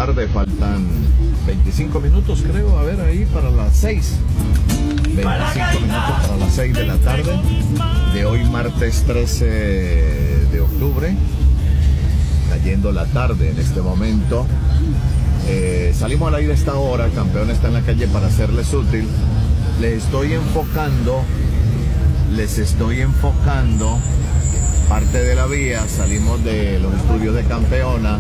tarde, faltan 25 minutos creo, a ver ahí para las 6. 25 minutos para las 6 de la tarde de hoy martes 13 de octubre, cayendo la tarde en este momento. Salimos al aire a esta hora, Campeón está en la calle para serles útil. Les estoy enfocando parte de la vía. Salimos de los estudios de Campeona.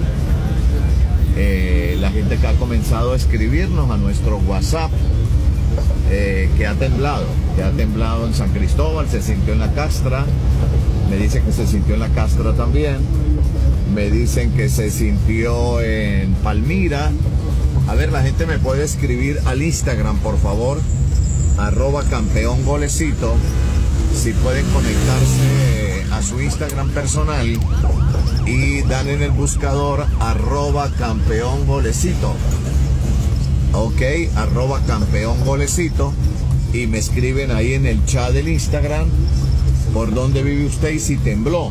La gente que ha comenzado a escribirnos a nuestro WhatsApp, que ha temblado en San Cristóbal, se sintió en la Castra, me dicen que se sintió en la Castra también, me dicen que se sintió en Palmira. A ver, la gente me puede escribir al Instagram, por favor, @campeongolecito, si pueden conectarse a su Instagram personal y dan en el buscador @campeongolecito. Ok, @campeongolecito, y me escriben ahí en el chat del Instagram por dónde vive usted y si tembló.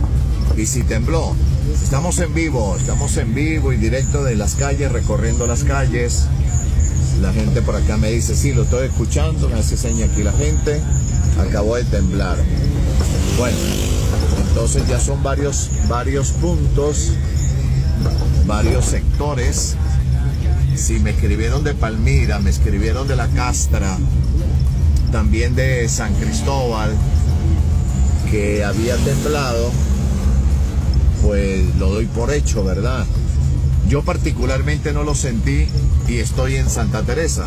Estamos en vivo y directo de las calles, recorriendo las calles. La gente por acá me dice, sí, lo estoy escuchando, me hace seña aquí la gente, acabó de temblar. Bueno, entonces ya son varios puntos, varios sectores. Si me escribieron de Palmira, me escribieron de la Castra, también de San Cristóbal, que había temblado, pues lo doy por hecho, ¿verdad? Yo particularmente no lo sentí y estoy en Santa Teresa.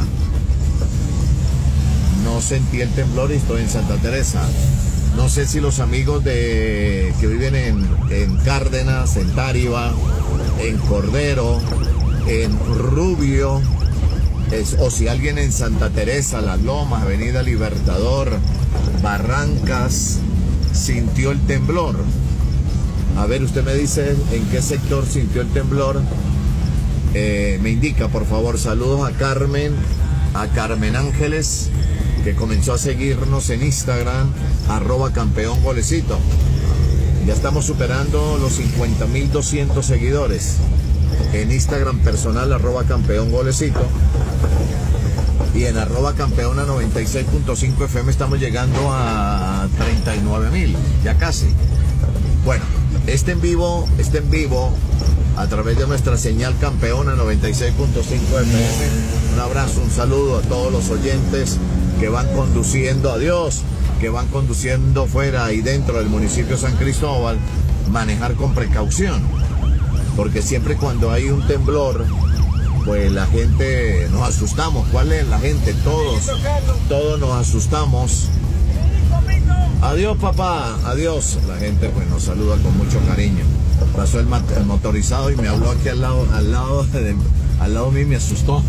No sentí el temblor y estoy en Santa Teresa. No sé si los amigos que viven en Cárdenas, en Táriba, en Cordero, en Rubio, o si alguien en Santa Teresa, Las Lomas, Avenida Libertador, Barrancas, sintió el temblor. A ver, usted me dice en qué sector sintió el temblor. Me indica, por favor. Saludos a Carmen Ángeles, que comenzó a seguirnos en Instagram, @campeongolecito. Ya estamos superando los 50.200 seguidores en Instagram personal, @campeongolecito, y en @campeona 96.5 FM estamos llegando a 39.000, ya casi. Bueno, este en vivo a través de nuestra señal Campeona 96.5 FM. Un abrazo, un saludo a todos los oyentes que van conduciendo, que van conduciendo fuera y dentro del municipio de San Cristóbal. Manejar con precaución, porque siempre cuando hay un temblor, pues la gente nos asustamos. ¿Cuál es la gente? Todos nos asustamos. Adiós, papá, adiós. La gente pues nos saluda con mucho cariño. Pasó el motorizado y me habló aquí al lado mío, me asustó.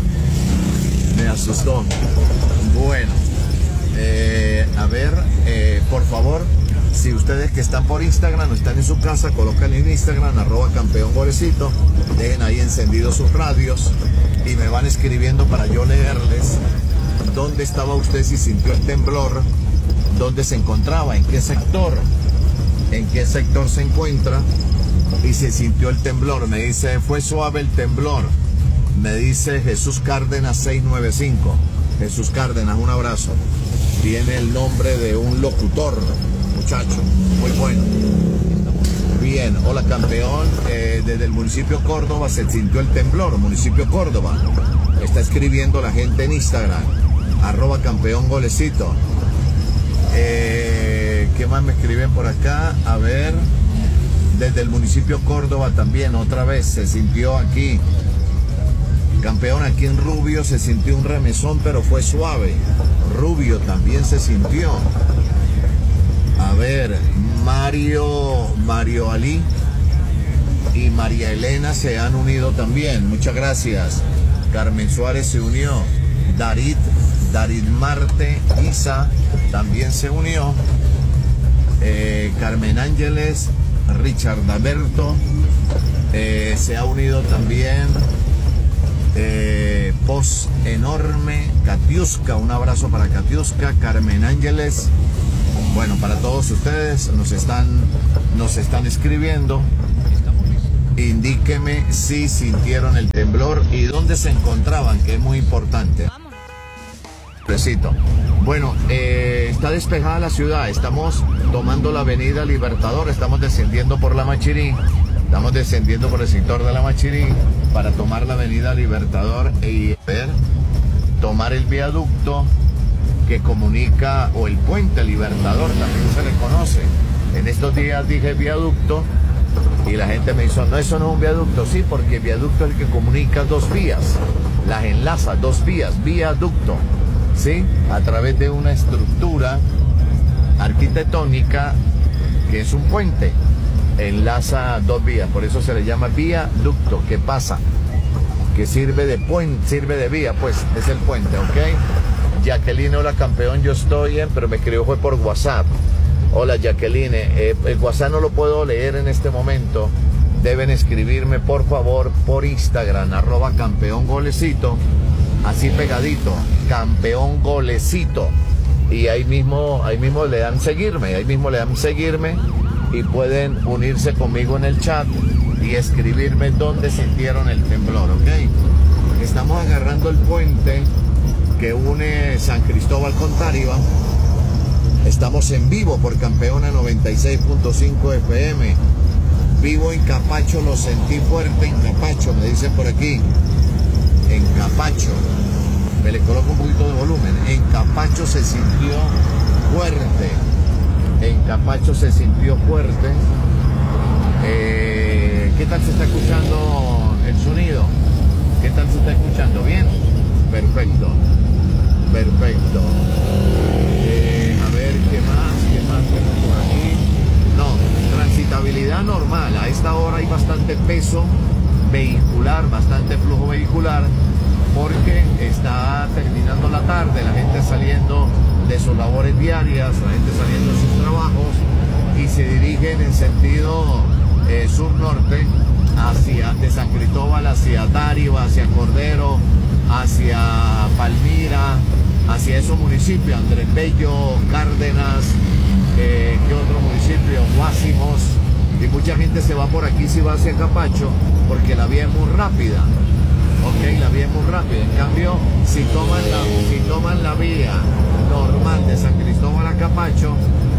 Bueno, a ver, por favor, si ustedes que están por Instagram o están en su casa, colocan en Instagram @campeongolecito, dejen ahí encendidos sus radios y me van escribiendo para yo leerles dónde estaba usted, si sintió el temblor, dónde se encontraba, en qué sector se encuentra y si sintió el temblor. Me dice, fue suave el temblor, me dice Jesús Cárdenas 695. Jesús Cárdenas, un abrazo. Tiene el nombre de un locutor, muchacho, muy bueno. Bien, hola campeón, desde el municipio Córdoba se sintió el temblor, municipio Córdoba. Está escribiendo la gente en Instagram, @campeongolecito. ¿Qué más me escriben por acá? A ver, desde el municipio Córdoba también, otra vez se sintió aquí. Campeón, aquí en Rubio se sintió un remesón, pero fue suave. Rubio también se sintió. A ver, Mario Ali y María Elena se han unido también. Muchas gracias. Carmen Suárez se unió. Darid Marte Isa también se unió. Carmen Ángeles, Richard Alberto se ha unido también. Post enorme, Katiuska, un abrazo para Katiuska, Carmen Ángeles. Bueno, para todos ustedes nos están escribiendo. Indíqueme si sintieron el temblor y dónde se encontraban, que es muy importante. Besito. Bueno, está despejada la ciudad. Estamos tomando la avenida Libertador. Estamos descendiendo por la Machirí. Estamos descendiendo por el sector de la Machirí para tomar la avenida Libertador y tomar el viaducto que comunica, o el puente Libertador también se le conoce. En estos días dije viaducto y la gente me dijo, no, eso no es un viaducto. Sí, porque viaducto es el que comunica dos vías, las enlaza, dos vías, viaducto, ¿sí? A través de una estructura arquitectónica que es un puente, enlaza dos vías, por eso se le llama viaducto. ¿Qué pasa? Que sirve de puente, sirve de vía, pues es el puente, ¿ok? Jacqueline, hola campeón, yo estoy en, pero me escribió fue por WhatsApp. Hola Jacqueline, el WhatsApp no lo puedo leer en este momento. Deben escribirme por favor por Instagram, @campeongolecito, así pegadito, campeón golecito. Y ahí mismo le dan seguirme, y pueden unirse conmigo en el chat y escribirme dónde sintieron el temblor, ¿ok? Estamos agarrando el puente que une San Cristóbal con Táriba. Estamos en vivo por Campeona 96.5 FM. Vivo en Capacho, lo sentí fuerte en Capacho, me dicen por aquí. En Capacho. Me le coloco un poquito de volumen. En Capacho se sintió fuerte. En Capacho se sintió fuerte. ¿Qué tal se está escuchando el sonido? ¿Qué tal se está escuchando? ¿Bien? Perfecto. Perfecto. A ver, ¿qué más tenemos por aquí? No, transitabilidad normal. A esta hora hay bastante peso vehicular, bastante flujo vehicular, porque está terminando la tarde, la gente saliendo de sus labores diarias, la gente saliendo de sus trabajos y se dirigen en sentido sur-norte, de San Cristóbal hacia Táriba, hacia Cordero, hacia Palmira, hacia esos municipios, Andrés Bello, Cárdenas, ¿qué otro municipio? Guásimos, y mucha gente se va por aquí si va hacia Capacho, porque la vía es muy rápida, ok, la vía es muy rápida. En cambio, si toman la vía normal de San Cristóbal a Capacho,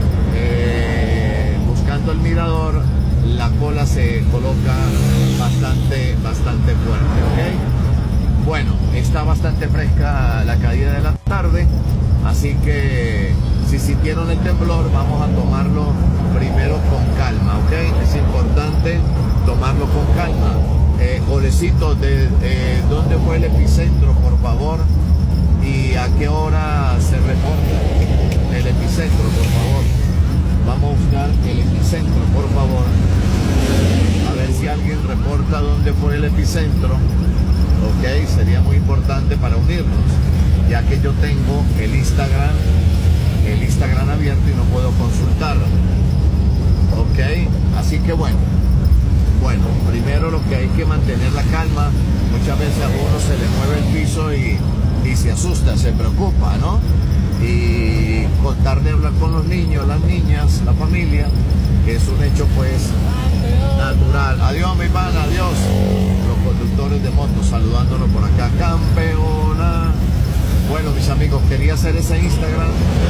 buscando el mirador, la cola se coloca bastante fuerte, ok. Bueno, está bastante fresca la caída de la tarde, así que si sintieron el temblor, vamos a tomarlo primero con calma, ¿ok? Es importante tomarlo con calma. Golecito, ¿dónde fue el epicentro, por favor? ¿Y a qué hora se reporta el epicentro, por favor? Vamos a buscar el epicentro, por favor. A ver si alguien reporta dónde fue el epicentro. Ok, sería muy importante para unirnos, ya que yo tengo el Instagram abierto y no puedo consultarlo. Ok, así que bueno, primero lo que hay que mantener la calma. Muchas veces a uno se le mueve el piso y se asusta, se preocupa, ¿no? Y contar de hablar con los niños, las niñas, la familia, que es un hecho pues natural. Adiós mi pana, adiós. Los conductores de motos saludándonos por acá. Campeona. Bueno, mis amigos, quería hacer ese Instagram.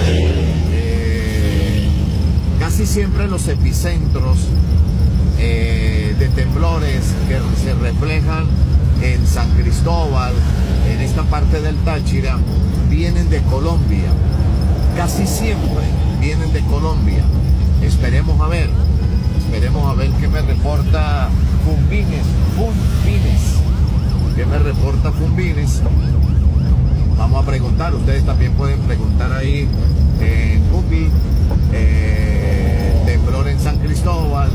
Casi siempre los epicentros de temblores que se reflejan en San Cristóbal, en esta parte del Táchira, vienen de Colombia. Casi siempre vienen de Colombia. Esperemos a ver qué me reporta Fumbines. ¿Qué me reporta Fumbines? Vamos a preguntar, ustedes también pueden preguntar ahí en Google, temblor en San Cristóbal,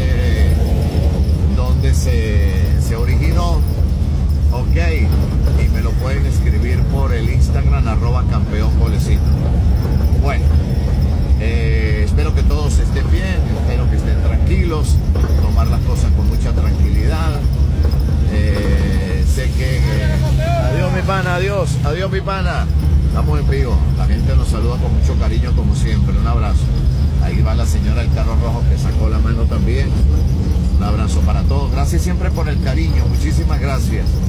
donde se originó, ok, y me lo pueden escribir por el Instagram @campeongolecito. Bueno, espero que todos estén bien, espero que estén tranquilos, tomar las cosas con mucha tranquilidad. Sé que adiós mi pana, adiós mi pana, estamos en vivo, la gente nos saluda con mucho cariño como siempre, un abrazo. Ahí va la señora del carro rojo que sacó la mano también. Un abrazo para todos. Gracias siempre por el cariño. Muchísimas gracias.